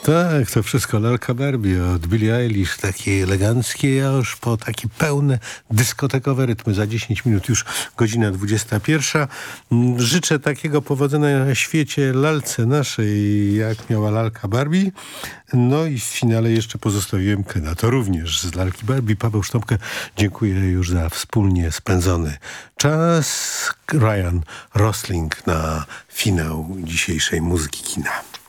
Tak, to wszystko lalka Barbie od Billie Eilish, takie eleganckie, a już po takie pełne dyskotekowe rytmy. Za 10 minut już godzina 21. Życzę takiego powodzenia na świecie lalce naszej, jak miała lalka Barbie. No i w finale jeszcze pozostawiłem Kena. To również z lalki Barbie. Paweł Sztopkę, dziękuję już za wspólnie spędzony czas. Ryan Rosling na finał dzisiejszej Muzyki Kina.